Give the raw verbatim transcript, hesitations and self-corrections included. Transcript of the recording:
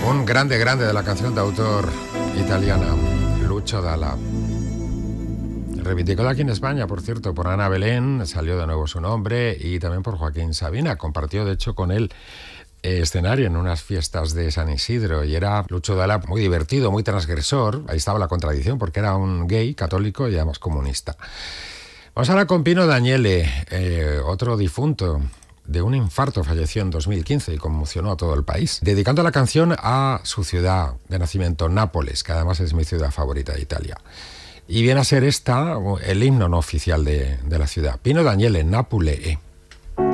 Un grande, grande de la canción de autor italiana, Lucio Dalla. Reivindicado aquí en España, por cierto, por Ana Belén, salió de nuevo su nombre, y también por Joaquín Sabina. Compartió, de hecho, con él eh, escenario en unas fiestas de San Isidro, y era Lucio Dalla muy divertido, muy transgresor. Ahí estaba la contradicción, porque era un gay católico y además comunista. Vamos ahora con Pino Daniele, eh, otro difunto. De un infarto falleció en dos mil quince y conmocionó a todo el país, dedicando la canción a su ciudad de nacimiento, Nápoles, que además es mi ciudad favorita de Italia. Y viene a ser esta el himno no oficial de, de la ciudad. Pino Daniele, Nápule.